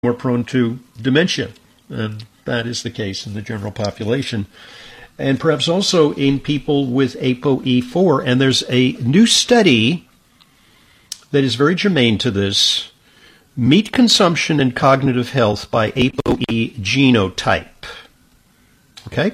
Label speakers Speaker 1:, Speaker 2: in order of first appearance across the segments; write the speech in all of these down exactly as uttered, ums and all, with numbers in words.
Speaker 1: more prone to dementia. And that is the case in the general population. And perhaps also in people with A P O E four. And there's a new study that is very germane to this: meat consumption and cognitive health by A P O E genotype. Okay?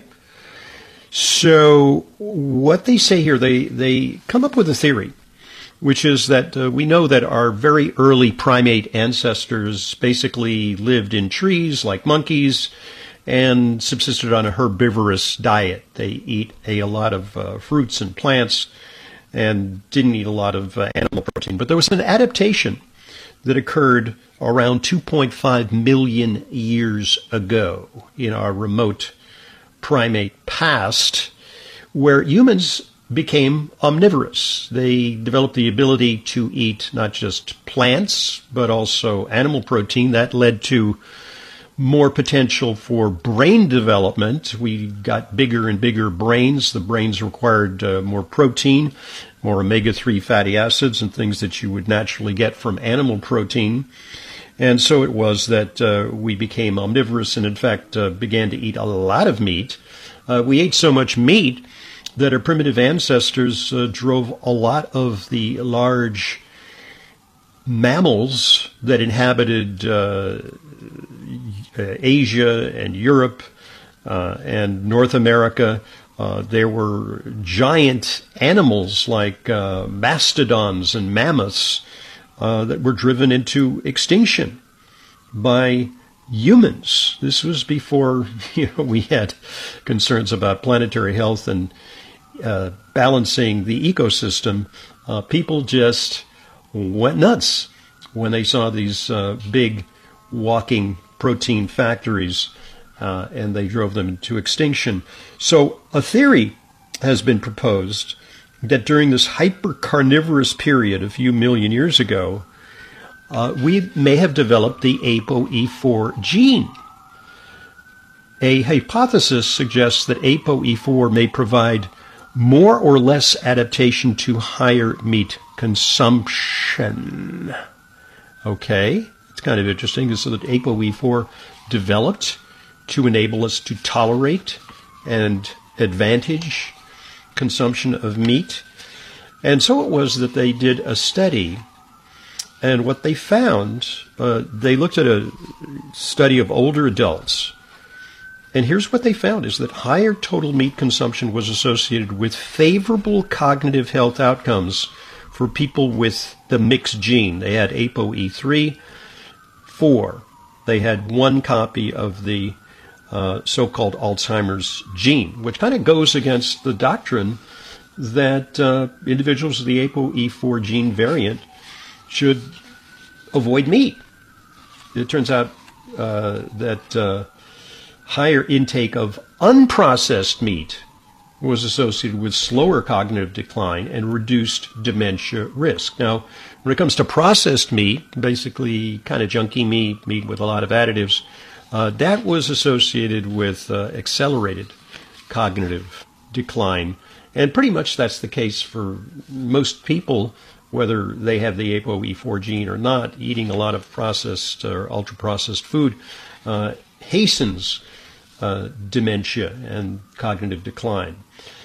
Speaker 1: So what they say here, they, they come up with a theory, which is that uh, we know that our very early primate ancestors basically lived in trees like monkeys and subsisted on a herbivorous diet. They eat a, a lot of uh, fruits and plants and didn't eat a lot of uh, animal protein. But there was an adaptation that occurred around two point five million years ago in our remote primate past, where humans became omnivorous. They developed the ability to eat not just plants, but also animal protein. That led to more potential for brain development. We got bigger and bigger brains. The brains required uh, more protein, more omega three fatty acids, and things that you would naturally get from animal protein. And so it was that uh, we became omnivorous and, in fact, uh, began to eat a lot of meat. Uh, we ate so much meat that our primitive ancestors uh, drove a lot of the large mammals that inhabited uh, Asia and Europe uh, and North America. Uh, there were giant animals like uh, mastodons and mammoths uh, that were driven into extinction by humans. This was before you know, we had concerns about planetary health and uh, balancing the ecosystem. Uh, people just went nuts when they saw these uh, big walking protein factories, uh, and they drove them into extinction. So a theory has been proposed that during this hyper-carnivorous period a few million years ago, uh, we may have developed the A P O E four gene. A hypothesis suggests that A P O E four may provide more or less adaptation to higher meat consumption. Okay, it's kind of interesting. So that A P O E four developed to enable us to tolerate and advantage consumption of meat. And so it was that they did a study, and what they found, uh, they looked at a study of older adults, and here's what they found, is that higher total meat consumption was associated with favorable cognitive health outcomes for people with the mixed gene. They had A P O E three, four. They had one copy of the uh, so-called Alzheimer's gene, which kind of goes against the doctrine that uh, individuals with the A P O E four gene variant should avoid meat. It turns out uh, that uh, higher intake of unprocessed meat was associated with slower cognitive decline and reduced dementia risk. Now, when it comes to processed meat, basically kind of junky meat, meat with a lot of additives, uh, that was associated with uh, accelerated cognitive decline. And pretty much that's the case for most people, whether they have the A P O E four gene or not. Eating a lot of processed or ultra-processed food uh, hastens uh, dementia and cognitive decline.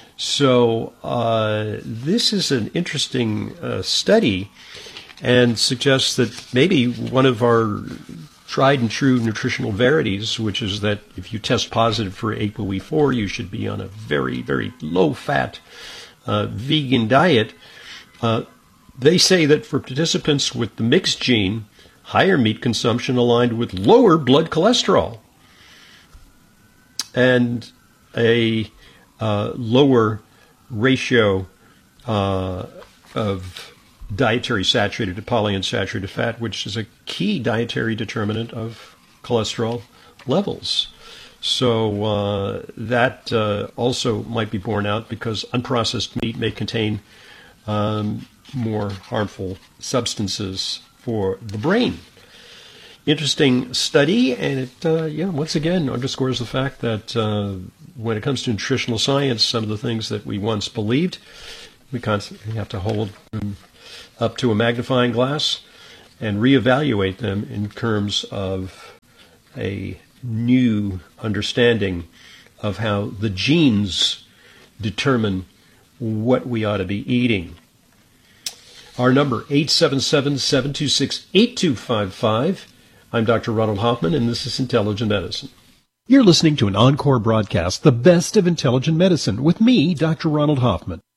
Speaker 1: So uh, this is an interesting uh, study and suggests that maybe one of our tried and true nutritional verities, which is that if you test positive for A P O E four, you should be on a very, very low-fat uh, vegan diet. Uh, they say that for participants with the mixed gene, higher meat consumption aligned with lower blood cholesterol and a uh, lower ratio uh, of dietary saturated to polyunsaturated fat, which is a key dietary determinant of cholesterol levels. So uh, that uh, also might be borne out because unprocessed meat may contain um, more harmful substances for the brain. Interesting study, and it, uh, yeah, once again underscores the fact that uh, when it comes to nutritional science, some of the things that we once believed, we constantly have to hold them up to a magnifying glass and reevaluate them in terms of a new understanding of how the genes determine what we ought to be eating. Our number, eight seven seven, seven two six, eight two five five. I'm Doctor Ronald Hoffman, and this is Intelligent Medicine. You're listening to an encore broadcast, The Best of Intelligent Medicine, with me, Doctor Ronald Hoffman.